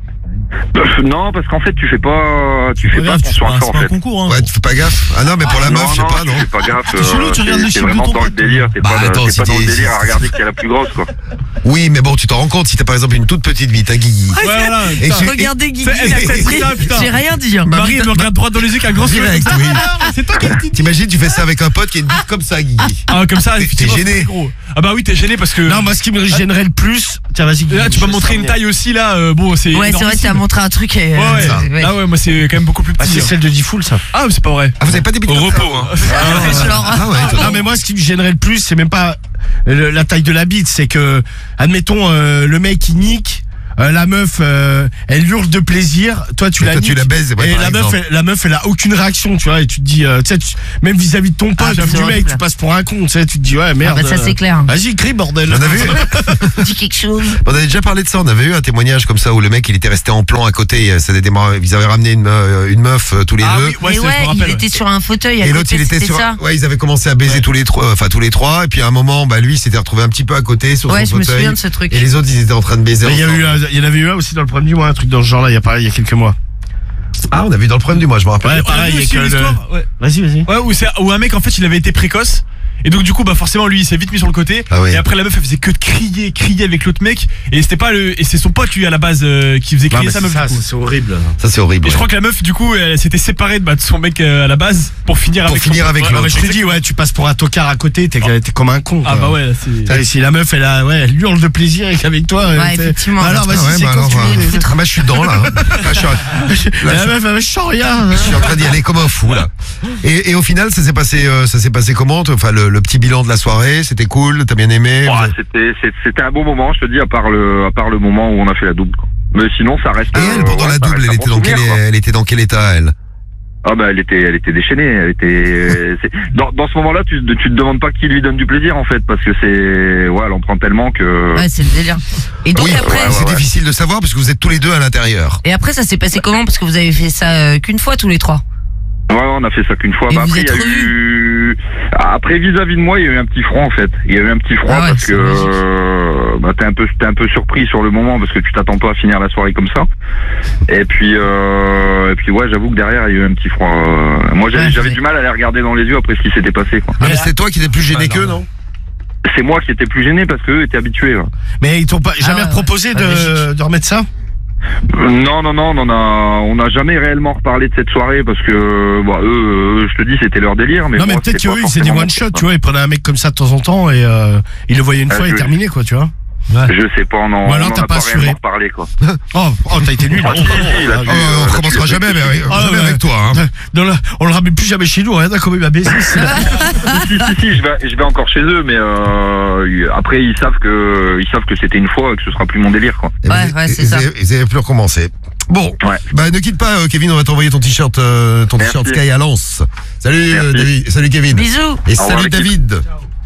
Non, parce qu'en fait, tu fais pas, tu fais pas attention à ça, en fait. Concours, hein. Ouais, tu fais pas gaffe. Ah non, mais pour la meuf, je sais pas, non. Tu fais pas gaffe. C'est chelou, tu regardes les T'es chiffres de vraiment ton dans le pote. délire. T'es Bah, pas attends, t'es pas dans le c'était- délire à regarder qui est la plus grosse, quoi. Oui, mais bon, tu t'en rends compte si t'as par exemple une toute petite bite, un Guigui. Ouais, voilà. Et putain. tu- Regardez Guigui, C'est- la c'est- connerie. putain, putain. J'ai rien dit. hein. Marie elle me regarde droit dans les yeux avec un grand sourire. Direct, oui. C'est toi qui as dit. T'imagines, tu fais ça avec un pote qui a une bite comme ça, Guigui. Ah, comme ça, T'es- effectivement, t'es gêné. c'est gros. Ah bah oui, t'es gêné parce que. Non, moi, ce qui me gênerait le plus. Tiens, vas-y. Là, tu je vas laisse montrer une terminer. taille aussi, là. euh, Bon, c'est. Ouais, c'est vrai, t'as montré un truc. Et, Ouais, euh, ouais. ça. ouais. Ah ouais, moi, c'est quand même beaucoup plus Ah, petit. c'est hein. celle de Diffoul, ça. Ah, mais c'est pas vrai. Ah, vous avez pas des bites Au comme ça repos, hein. Ah, genre, Ah ouais, étonnant. Non, mais moi, ce qui me gênerait le plus, c'est même pas le- la taille de la bite, c'est que, admettons, euh, le mec, il nique. Euh, la meuf, euh, elle hurle de plaisir. Toi, tu Et la toi, tu niques. la baises, ouais, et par la meuf, exemple. elle, la meuf, elle a aucune réaction, tu vois. Et tu te dis, euh, tu sais, tu- même vis-à-vis de ton pote, Ah, ça, du c'est mec, horrible. tu passes pour un con, tu sais. Tu te dis, ouais, Ah merde. bah ça euh, c'est clair. Vas-y, crie, bordel. On avait, eu, Dis quelque chose. on avait déjà parlé de ça, on avait eu un témoignage comme ça où le mec il était resté en plan à côté, euh, ça avait démarré- ils avaient ramené une, me- une meuf euh, tous les Ah deux. oui, ouais, Mais c'est- je me ouais, il rappelle. était sur un fauteuil à Et l'autre côté, il était c'était sur, ça. ouais, ils avaient commencé à baiser tous les trois, enfin tous les trois, et puis à un moment, bah lui il s'était retrouvé un petit peu à côté sur Ouais, son je me fauteuil. souviens de ce truc. Et les autres ils étaient en train de baiser. Mais Il y, a ensemble. eu, un- il y en avait eu un aussi dans le premier du mois, un truc dans ce genre-là, il y a pas, il y a quelques mois. Ah, on a vu dans le problème du mois, je me rappelle. Ouais, On a pareil, vu il y a aussi que une le- histoire. Ouais. Vas-y, vas-y. Ouais, où, c'est- où un mec en fait il avait été précoce et donc du coup bah forcément lui il s'est vite mis sur le côté Ah oui. et après la meuf elle faisait que de crier crier avec l'autre mec et c'était pas le et c'est son pote lui à la base euh, qui faisait Non, crier mais sa c'est meuf ça, du coup. c'est horrible. Ça c'est horrible. Et je ouais. crois que la meuf du coup elle s'était séparée de, bah, de son mec euh, à la base pour finir Pour avec finir son- avec Ouais, l'autre. ouais, Je te dis, ouais, tu passes pour un tocard à côté, t'es t'es comme un con. Ah quoi. bah ouais là, c'est Putain, si la meuf elle a, ouais, elle hurle de plaisir et qu'avec toi, Ouais, elle fait- effectivement. Bah alors Ah vas-y, ouais, c'est bah quand alors, tu euh, veux. ah bah je suis dedans là. hein. Là, je, suis, là, La meuf elle je sens rien. je suis en train d'y aller comme un fou là. Et, et au final ça s'est passé, euh, ça s'est passé comment toi? Enfin le, le petit bilan de la soirée, c'était cool, t'as bien aimé. Ouais, c'était c'est- c'était un bon moment, je te dis, à part le à part le moment où on a fait la double, quoi. Mais sinon ça reste. Et elle euh, pendant ouais, la ça double, reste elle un était bon dans quel, souvenir, quoi. elle était dans quel état elle? Ah bah elle était elle était déchaînée, elle était c'est- dans, dans ce moment-là tu tu te demandes pas qui lui donne du plaisir en fait parce que c'est ouais elle en prend tellement que Ouais, c'est le délire. Et donc Oui, après, ouais, c'est ouais. difficile de savoir parce que vous êtes tous les deux à l'intérieur. et après ça s'est passé comment parce que vous avez fait ça euh, qu'une fois tous les trois. ouais on a fait ça qu'une fois. Et Bah, vous après il y a êtes eu après vis-à-vis de moi il y a eu un petit froid en fait. Il y a eu un petit froid Ah ouais, parce c'est que logique. euh, bah t'es un peu t'es un peu surpris sur le moment parce que tu t'attends pas à finir la soirée comme ça. Et puis euh, et puis ouais j'avoue que derrière il y a eu un petit froid. Euh, Moi j'avais Ouais, j'avais c'est- du mal à les regarder dans les yeux après ce qui s'était passé quoi. Mais c'est toi qui étais plus gêné qu'eux, non? C'est moi qui étais plus gêné parce qu'eux étaient habitués. Ouais. Mais ils t'ont pas jamais ouais, proposé ouais. de, Ouais, de remettre ça? Euh, Non, non, non, on en a, on n'a jamais réellement reparlé de cette soirée parce que, bon, eux, eux, je te dis, c'était leur délire. Mais Non mais moi, peut-être c'était pas qu'eux ils faisaient des forcément one mon shot, truc, tu vois, ils prenaient un mec comme ça de temps en temps et euh, ils le voyaient une Ah, fois je- et terminé quoi, tu vois. Je sais pas, on en, Ou alors on en t'as a pas pas assuré. réellement reparlé, quoi. Oh, oh t'as été nul. Ah, si, si, là, Ah, tu- Oh, euh, on là, recommencera tu- jamais, mais avec, Ah, jamais ouais. avec toi. Hein. Non, là, on le ramène plus jamais chez nous, regarde comment il m'a baisé. c'est- si, si, si, je vais, je vais encore chez eux, mais euh, après ils savent que, ils savent que c'était une fois et que ce sera plus mon délire, quoi. Et Ouais, vous- ouais, et- c'est et ça. Vous avez, vous avez plus recommencé. Bon, Ouais. bah ne quitte pas, euh, Kevin, on va t'envoyer ton t-shirt, euh, ton Merci. t-shirt Sky à Lens. Salut, euh, Merci. David. Salut Kevin. Bisous. Et revoir, salut l'équipe. David.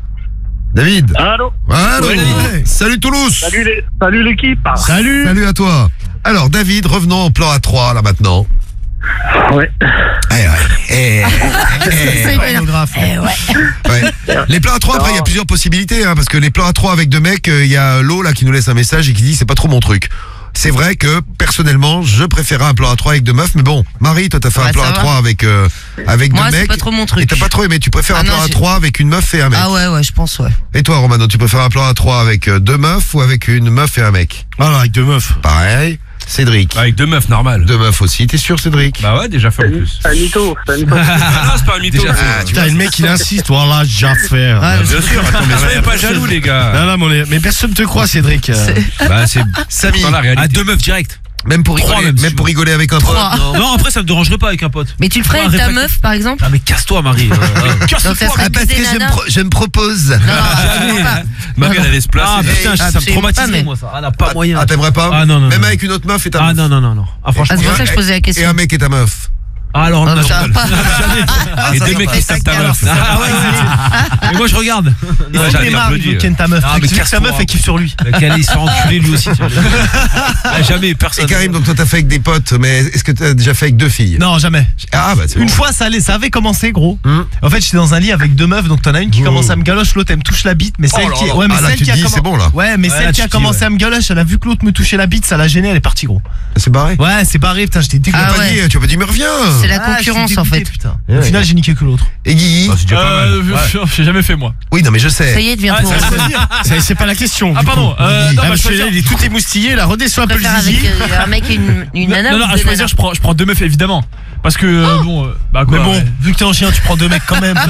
David. Allô. Allô. Ouais. Salut Toulouse. Salut les, salut l'équipe. Salut. Salut à toi. Alors David, revenons au plan A trois là maintenant. Ouais. Eh ouais. Eh, eh, C'est bien. Eh ouais. ouais. Les plans A trois, après il y a plusieurs possibilités hein, parce que les plans A trois avec deux mecs, il y a Lo là qui nous laisse un message et qui dit c'est pas trop mon truc. C'est vrai que personnellement, je préférais un plan A trois avec deux meufs, mais bon, Marie, toi t'as fait Ouais, un plan ça A trois va. avec euh, avec Moi, deux c'est mecs. pas trop mon truc. Et t'as pas trop aimé, tu préfères Ah un non, plan j'ai- A trois avec une meuf et un mec. Ah ouais, ouais, je pense, ouais. Et toi Romano, tu préfères un plan A trois avec euh, deux meufs ou avec une meuf et un mec? Voilà, avec deux meufs. Pareil. Cédric. Avec deux meufs, normal. Deux meufs aussi, t'es sûr Cédric? Bah ouais, déjà fait en plus. C'est un mytho, c'est un mytho. Ah non, c'est pas un mytho. Déjà fait. Ah, tu Putain, vois, le mec il insiste, voilà, j'ai fait. Ouais, Bien sûr, attends, mais soyez pas jaloux, les gars. Non, non, mais, on est- mais personne te croit, Cédric. euh. Bah, c'est Samy. dans la réalité. Ah, deux meufs direct. Même pour Trois, rigoler, même, si même tu pour veux. rigoler avec un pote. Trois. non. Non, après, ça me dérangerait pas avec un pote. Mais tu le ferais Ouais, avec ta réflexe. meuf, par exemple? Ah, mais casse-toi, Marie. Donc ça serait Ah, parce que baiser je me, nana. pro- je me propose. Non, non, pas. Marie, elle allait se placer. Ah, putain, ça me absolument pas, traumatisait, mais- moi, ça. Ah, n'a pas moyen. Ah, t'aimerais pas? Ah, non, non, Même non. avec une autre meuf et ta Ah, meuf. non, non, non, non. Ah, Ah, franchement. c'est pour ça que je posais la Et question. un mec et ta meuf. Ah, alors, Non, non, ça va non, pas. jamais. Et ça deux va mecs pas. qui se tapent ta meuf. Ah ouais, et moi je regarde. Il Ouais, faut j'avais qu'il marre, applaudi. il veut ken ta meuf. Ah, Tu mais veux que sa casse-toi. meuf, elle kiffe sur lui. Lequel il se fait enculer lui aussi. Ah, jamais, Et personne. Karim, donc toi t'as fait avec des potes, mais est-ce que t'as déjà fait avec deux filles? Non, jamais. Ah bah c'est Une bon. fois, ça, allait, ça avait commencé, gros. Hum. En fait, j'étais dans un lit avec deux meufs, donc t'en as une qui Oh. commence à me galoche, l'autre elle me touche la bite, mais celle Oh là qui, là. ouais, mais Ah là, celle tu qui te a dis, commen- c'est bon, là. Ouais, mais Ouais, celle là, qui a tu te dis, commencé ouais. à me galoche, elle a vu que l'autre me touchait la bite, ça l'a gêné, elle est partie, gros. C'est barré. Ouais, c'est barré, putain, j'étais Tu dégoûté. m'as Ah pas ouais. dit, tu m'as pas dit mais reviens. C'est la Ah, j'étais concurrence en dégoûté, fait. putain. Ouais. Au final, j'ai niqué que l'autre. Et Guigui? C'est déjà pas mal. Euh, j'ai jamais fait moi. Oui non mais je sais. Ça y est, devient Ah, pour. ça veut dire. C'est c'est pas la question. Ah du pardon. coup. Euh, non, Ah, bah, parce que choisir- là, il est tout émoustillé, là, redescends un peu le préfère avec zizi. euh, un mec et une, une nana. Non, non, ou à deux choisir, nanas je prends, je prends deux meufs évidemment. Parce que euh, bon, euh, bah quoi. Mais bon, ouais. vu que t'es un chien, tu prends deux mecs quand même.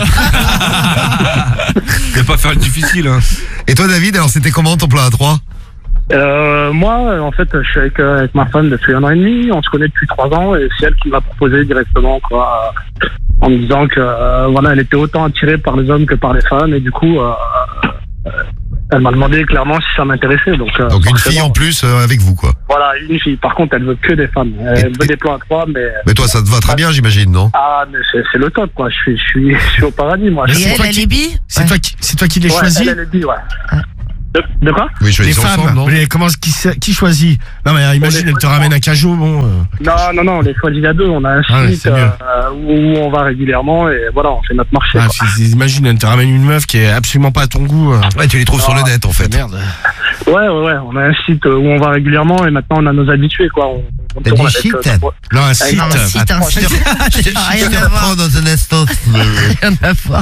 Je vais pas faire le difficile. Hein. Et toi David, alors c'était comment ton plan à trois? Euh, moi, en fait, je suis avec, euh, avec ma femme depuis un an et demi. On se connaît depuis trois ans et c'est elle qui m'a proposé directement, quoi, euh, en me disant que euh, voilà, elle était autant attirée par les hommes que par les femmes et du coup, euh, euh, elle m'a demandé clairement si ça m'intéressait. Donc, euh, Donc une forcément, fille en plus euh, avec vous quoi. Voilà, une fille. Par contre, elle veut que des femmes. Elle Et- veut et- des plans à trois, mais Mais toi ça te va très bien j'imagine non? ah, mais c'est c'est le top, quoi. Je suis, je suis, je suis au paradis, moi. Et Je- elle, toi elle qui- est bi C'est toi qui, c'est toi qui les Ouais, choisis. elle, elle est bi, ouais. Ah. De, de quoi? Oui Les choisissons femmes. ensemble non? Mais comment qui, qui choisit? Non mais imagine, les elle te femmes. ramène un cajot, bon. euh, Non, non, non, on les choisit à deux. On a un Ah ouais, site c'est mieux. euh, où, où on va régulièrement et voilà, on fait notre marché. Ah, quoi. c'est- c'est- imagine, elle te ramène une meuf qui est absolument pas à ton goût. euh. Ouais tu les trouves sur le net en fait. Merde. Ouais, ouais, ouais. On a un site où on va régulièrement et maintenant on a nos habitués, quoi. On, on T'as tourne dit avec, site euh, trois- Non, un site. Non, un site, un site. Rien à voir. dans un instant. Rien à voir.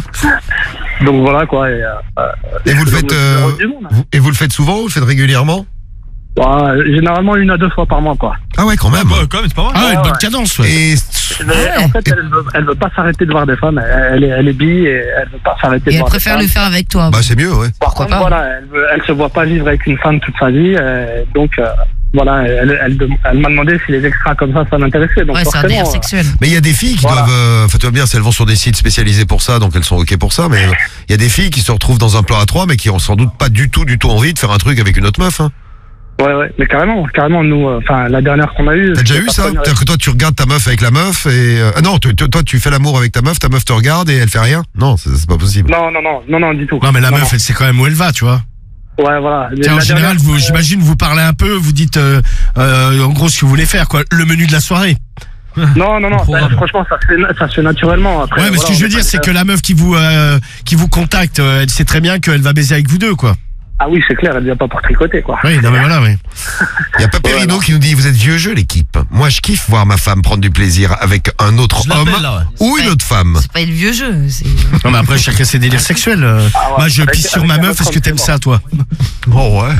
Donc voilà, quoi. Et, euh, Et vous le c'est faites le- euh, le du monde. vous- et vous le faites souvent, vous le faites régulièrement? Ouais, généralement une à deux fois par mois, quoi. Ah ouais quand même. Bah, quand même, c'est pas mal. Ah, une Ouais, bonne ouais. cadence, ouais. Et Mais Ouais. en fait, elle veut, elle veut pas s'arrêter de voir des femmes. Elle, elle est, elle est bi et elle veut pas s'arrêter Et de elle voir des préfère femmes. le faire avec toi. bah c'est mieux ouais. Par Pourquoi contre, pas. voilà, elle, veut, elle se voit pas vivre avec une femme toute sa vie. euh, donc, euh, voilà, elle, elle, dem- elle m'a demandé si les extras comme ça, ça m'intéressait. Donc, Ouais, c'est un forcément, délire euh, sexuel. Mais il y a des filles qui Voilà. doivent, euh, enfin tu vois bien, si elles vont sur des sites spécialisés pour ça, donc elles sont ok pour ça, mais il y a des filles qui se retrouvent dans un plan à trois, mais qui ont sans doute pas du tout, du tout envie de faire un truc avec une autre meuf. Hein. Ouais, ouais, mais carrément, carrément, nous, enfin, la dernière qu'on a eue. T'as déjà c'était eu pas ça? trop une- C'est-à-dire que toi tu regardes ta meuf avec la meuf et euh, ah non, tu- tu- toi tu fais l'amour avec ta meuf, ta meuf te regarde et elle fait rien? Non, c'est c'est pas possible. Non, non, non, non, non, du tout. Non, mais la Non, meuf, elle sait quand même où elle va, tu vois. non. Ouais, voilà. Tiens, en La général, dernière, vous, euh, j'imagine, vous parlez un peu, vous dites euh, euh, en gros ce que vous voulez faire, quoi. Le menu de la soirée. Non, non, non, ça, Programme. franchement, ça se fait, ça se fait naturellement. Après, Ouais, mais ce voilà, que je on veux est dire, pas- c'est que la meuf qui vous euh, qui vous contacte, euh, elle sait très bien qu'elle va baiser avec vous deux, quoi. Ah oui, c'est clair, elle vient pas pour tricoter, quoi. Oui, non mais voilà, oui. Il y a Paperino qui nous dit vous êtes vieux jeu l'équipe. Moi je kiffe voir ma femme prendre du plaisir avec un autre Je homme l'appelle, là, ouais. ou une autre femme. C'est pas le vieux jeu. c'est- Non mais après chacun ses délires sexuels. euh. Ah ouais, Moi je avec- pisse sur avec ma un meuf, autre est-ce que homme, t'aimes c'est ça, toi? Oh ouais.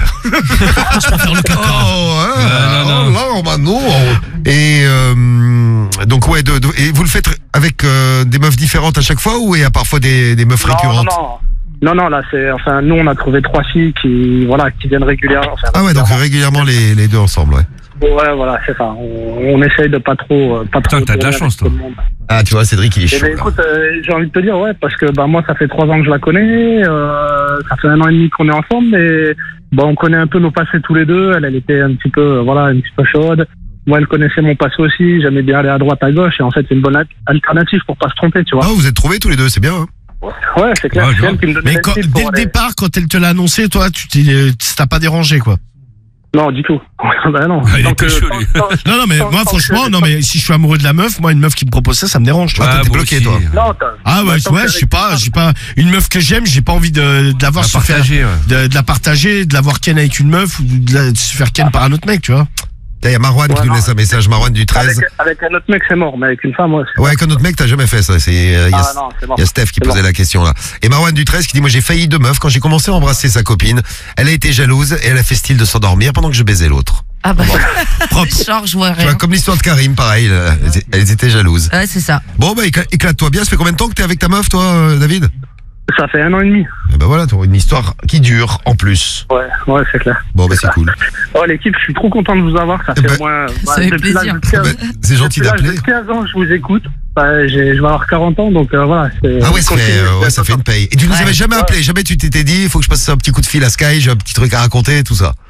Je préfère le caca. Oh ouais. non, non. Oh là, bah non. Et euh, donc ouais, de- de- et vous le faites avec euh, des meufs différentes à chaque fois ou il y a parfois des, des meufs Non, non, récurrentes? non. Non, non, là, c'est, enfin, nous, on a trouvé trois filles qui, voilà, qui viennent régulièrement. Enfin, Ah ouais, donc régulièrement les, les deux ensemble, ouais. Ouais, voilà, c'est ça. On, on essaye de pas trop, euh, pas Putain, trop. t'as de la tourner chance, avec toi. tout le monde. Ah tu vois, Cédric il est Eh chaud. ben, là. écoute, euh, j'ai envie de te dire, ouais, parce que bah moi, ça fait trois ans que je la connais. Euh, ça fait un an et demi qu'on est ensemble, et bah, on connaît un peu nos passés tous les deux. Elle, elle était un petit peu, euh, voilà, un petit peu chaude. Moi, elle connaissait mon passé aussi. J'aimais bien aller à droite, à gauche, et en fait, c'est une bonne al- alternative pour pas se tromper, tu vois. Ah vous êtes trouvés tous les deux, c'est bien. Hein. Ouais, c'est clair. Ouais, c'est grave. elle qui me donnait Mais le quand- tips pour dès le aller- départ, quand elle te l'a annoncé, toi, tu t'es, ça t'a pas dérangé, quoi. Non, du tout. bah non. Ah, il est Tant que- pécho, tant- lui. tant- Non, non, mais tant- moi, tant franchement, que- non, mais si je suis amoureux de la meuf, moi, une meuf qui me propose ça, ça me dérange, tu vois. Ah, t'es moi bloqué, aussi. toi. Non, t'as- Ah ouais, tant ouais, que je suis pas, avec- j'ai pas une meuf que j'aime, j'ai pas envie de, de l'avoir À se faire, partager, ouais. de, de la partager, de l'avoir ken avec une meuf ou de, la- de se faire ken par un autre mec, tu vois. Il y a Marwan Ouais, qui nous non. laisse un message, Marwan du treize. Avec, avec un autre mec, c'est mort, mais avec une femme, ouais. c'est- Ouais, avec un autre mec, t'as jamais fait ça. C'est, euh, il y a, Ah non, c'est mort. il y a Steph qui C'est posait bon. la question là. Et Marwan du treize qui dit moi j'ai failli de meuf quand j'ai commencé à embrasser sa copine. Elle a été jalouse et elle a fait style de s'endormir pendant que je baisais l'autre. Ah bah, Propre. genre, je vois Tu vois, rien. comme l'histoire de Karim, pareil, là, elles étaient- elles étaient jalouses. Ouais, c'est ça. Bon bah écla- éclate-toi bien. Ça fait combien de temps que t'es avec ta meuf, toi, euh, David? Ça fait un an et demi. Eh ben voilà, t'as une histoire qui dure en plus. Ouais, ouais, c'est clair. Bon bah c'est cool. Oh, l'équipe, je suis trop content de vous avoir. Ça Eh fait ben, au moins. ça fait depuis l'âge plaisir. de quinze Bah, c'est gentil depuis l'âge d'appeler. de quinze ans, je vous écoute. Bah, j'ai- je vais avoir quarante ans, donc euh, voilà. c'est- Ah ouais, ça continue, fait, euh, ouais, c'est ça fait une paye. Et tu nous Ouais. avais jamais appelé, jamais tu t'étais dit, il faut que je passe un petit coup de fil à Sky, j'ai un petit truc à raconter, tout ça.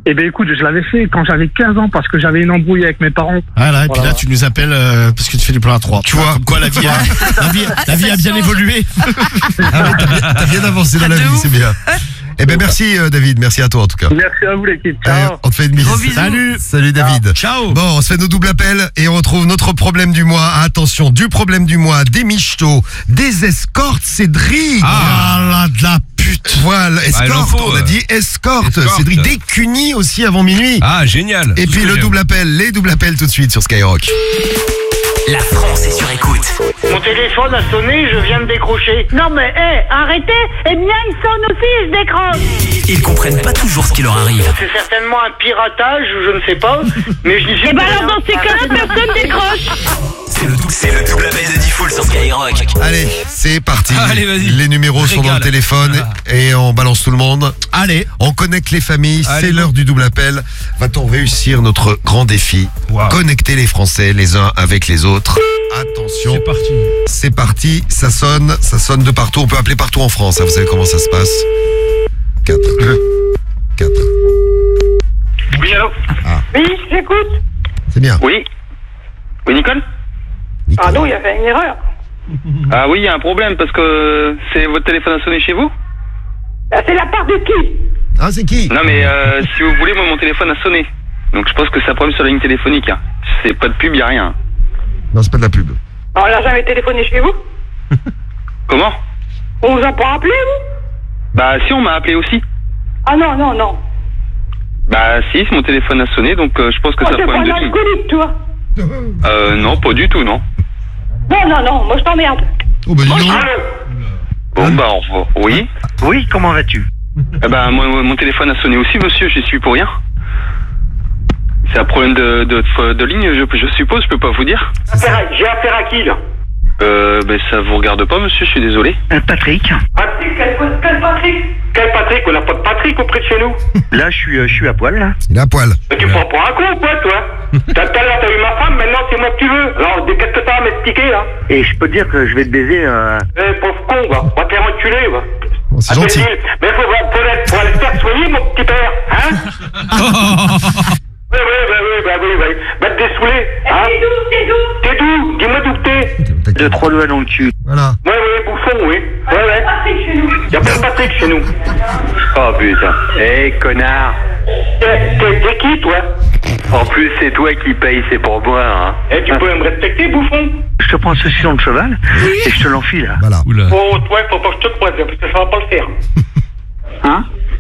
Eh ben écoute, je l'avais fait quand j'avais quinze ans parce que j'avais une embrouille avec mes parents. Voilà, et puis Voilà. là, tu nous appelles euh, parce que tu fais du plan à trois. Tu vois, comme quoi la vie a, la vie, la vie a bien évolué. Ah ouais, t'as bien, t'as bien avancé dans la vie, c'est bien. Eh ben merci euh, David, merci à toi en tout cas. Merci à vous l'équipe. Allez, Ciao. on te fait une bise. Salut. Salut David. Ciao. Bon, on se fait nos doubles appels et on retrouve notre problème du mois. Attention, du problème du mois, des michetots, des escortes, Cédric. Ah là, de la pute. Voilà, il en escorte, faut, on a euh. dit escorte. Escorte. Cédric, des cunis aussi avant minuit. Ah, génial. Et Tout puis ce que le j'aime. double appel, les doubles appels tout de suite sur Skyrock. La France est sur écoute. Mon téléphone a sonné, je viens de décrocher. Non mais, hé, arrêtez. Eh bien, il sonne aussi, je décroche. Ils comprennent pas toujours ce qui leur arrive. C'est certainement un piratage, ou je ne sais pas. Mais je dis. Eh ben alors, dans ces cas-là, personne décroche. C'est le, dou- c'est le double appel de Diffoul sur Skyrock. Allez, c'est parti. Allez, vas-y. Les numéros sont dans le Régale. téléphone et on balance tout le monde. Allez. On connecte les familles, Allez, c'est bon. l'heure du double appel. Va-t-on réussir notre grand défi? Wow. Connecter les Français les uns avec les autres. Attention, C'est parti. c'est parti, ça sonne, ça sonne de partout. On peut appeler partout en France, hein, vous savez comment ça se passe. quatre. quatre. Oui, allô. Oui, j'écoute. C'est bien. Oui. Oui, Nicole? Pardon, il y a fait une erreur. Ah oui, il y a un problème parce que c'est votre téléphone a sonné chez vous? Bah, c'est la part de qui? Ah, c'est qui? Non mais euh, si vous voulez, moi mon téléphone a sonné. Donc je pense que c'est un problème sur la ligne téléphonique. Hein. C'est pas de pub, y a rien. Non, c'est pas de la pub. On l'a jamais téléphoné chez vous? Comment? On vous a pas appelé, vous? Bah si, on m'a appelé aussi. Ah non, non, non. Bah si, mon téléphone a sonné, donc euh, je pense que Oh, c'est un t'es pas problème un de ligne. alcoolique, toi. Euh non, pas du tout, non. Non, non, non, moi je t'emmerde. Oh, bah dis donc. Bon bah au revoir. Oui. Oui, comment vas-tu? Eh ben moi, mon téléphone a sonné aussi, monsieur, j'y suis pour rien. C'est un problème de, de, de ligne, je, je suppose, je peux pas vous dire. J'ai affaire à qui, là? Euh, ben ça vous regarde pas, monsieur, je suis désolé. Patrick. Patrick, quel, quel Patrick? Quel Patrick? On n'a pas de Patrick auprès de chez nous. Là, je suis, euh, je suis à poil, là. Il est à poil. Mais tu prends pour un con ou quoi, toi? T'as tout à l'heure, t'as eu ma femme, maintenant c'est moi que tu veux. Alors, qu'est-ce que t'as à m'expliquer, là? Et je peux te dire que je vais te baiser, euh... Eh, pauvre con, va. On va te faire enculer, va. Oh, c'est Ah, gentil. Bézil. Mais faut, faut, aller- faut aller te faire soigner, mon petit père, hein? Oui, oui, oui, oui, bah oui, oui. Va te dessouler, hein? T'es d'où? T'es d'où? T'es d'où? Dis-moi d'où t'es. De trois doigts dans le cul. Voilà. Ouais, ouais, bouffon, oui. Ouais, ouais. Patrick chez nous. Y'a pas de Patrick chez nous. Oh putain. Eh, connard. T'es t'es qui, toi? En plus, c'est toi qui paye, c'est pour boire, hein. Eh, tu peux me respecter, bouffon? Je te prends ce sur le cheval et je te l'enfile. Voilà. Oula. Oh, toi, faut pas que je te croise, parce que ça va pas le faire. Hein?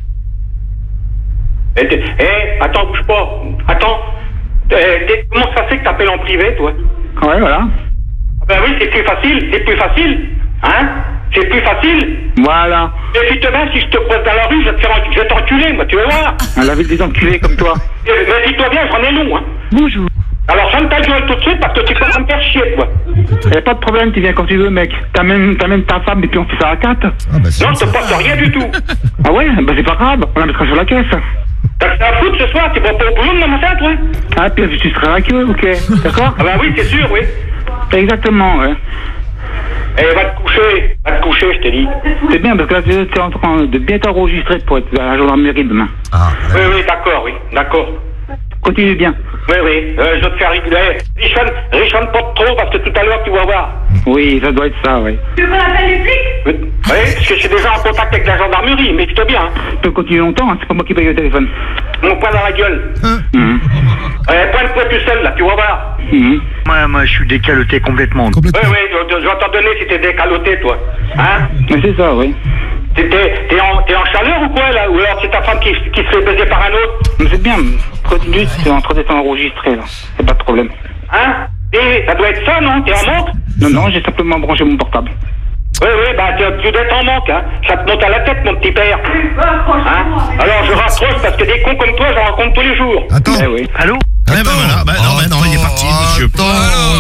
Eh, t'es- eh, attends, bouge pas. Attends. Eh, t'es- comment ça fait que t'appelles en privé, toi? Ouais, voilà. Ben oui, c'est plus facile, c'est plus facile. Hein? C'est plus facile. Voilà. Et si demain, si je te croise dans la rue, je vais te faire en- je vais t'enculer, moi, tu vas voir. La ville des enculés comme toi. Eh, mais dis-toi bien, j'en ai long, hein. Bonjour. Alors, ferme ta gueule tout de suite parce que tu peux pas me faire chier, toi. Y'a pas de problème, tu viens quand tu veux, mec. T'amènes, t'amènes ta femme et puis on fait ça à quatre. Ah, bah, c'est Non, bon, je te ça. passe rien du tout. Ah ouais? Bah c'est pas grave, on la mettra sur la caisse. T'as que ça à foutre ce soir, tu vas pas au boulot demain matin, toi? Ah, puis tu seras avec eux, ok. D'accord? Ah bah oui, c'est sûr, oui. Exactement, ouais. Eh, va te coucher, va te coucher, je t'ai dit. C'est bien, parce que là, tu es en train de bien t'enregistrer pour être à la gendarmerie demain. Ah, Oui, oui, d'accord, oui, d'accord. Continue bien. Oui, oui, euh, je vais te faire rigoler. Richonne, richonne pas trop, parce que tout à l'heure, tu vas voir. Oui, ça doit être ça, oui. Tu veux qu'on appelle les flics? Oui, parce que je suis déjà en contact avec la gendarmerie, mais toi bien. Hein. Tu peux continuer longtemps, hein, c'est pas moi qui paye le téléphone. Mon poing dans la gueule. Mmh. Euh, pointe-toi tout seul, là, tu vas voir. Mmh. Moi, moi, je suis décaloté complètement. Complètement. Oui, oui, je, je vais t'en donner si t'es décaloté, toi. Hein? Mais c'est ça, oui. T'es, t'es, t'es, en, t'es en chaleur ou quoi, là? Ou alors c'est ta femme qui, qui se fait baiser par un autre? Mais c'est bien, continue, c'est en train d'être enregistré, là. C'est pas de problème. Hein? Et ça doit être ça, non? T'es en manque? Non, non, j'ai simplement branché mon portable. Oui, oui, bah tu, tu dois être en manque, hein. Ça te monte à la tête, mon petit père. Hein? Alors je raccroche parce que des cons comme toi, j'en rencontre tous les jours. Attends. Eh oui. Allô? Ouais, bah voilà. Bah non, bah non, il est parti, monsieur. Attends. On est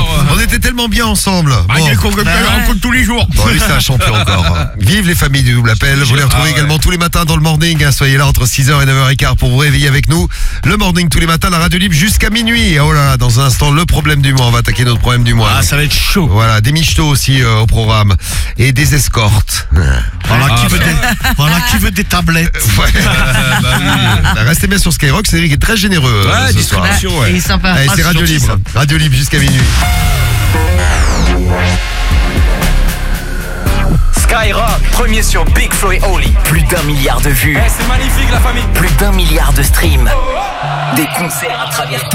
était tellement bien ensemble. Bah, Bon. il est qu'on rencontre tous les jours. Bon, lui, c'est un champion encore. Vive les familles du double appel. Vous les retrouvez Ah, ouais. également tous les matins dans le morning. hein. Soyez là entre six heures et neuf heures quinze pour vous réveiller avec nous. Le morning tous les matins, la radio libre jusqu'à minuit. Oh là là, dans un instant, le problème du mois. On va attaquer notre problème du mois. Ah, ça va être chaud. Voilà, des michetots aussi euh, au programme. Et des escortes. Voilà, qui veut des, voilà, qui veut des tablettes. Ouais. bah oui. Bah, restez bien sur Skyrock, Cédric est très généreux. Ouais, euh, ce soir. distribution, ouais. Il est sympa. Allez, Ah, c'est Radio gentil, Libre. ça. Radio Libre jusqu'à minuit. Skyrock, premier sur Big Flo et Oli. Plus d'un milliard de vues. c'est magnifique la famille. Plus d'un milliard de streams. Des concerts à travers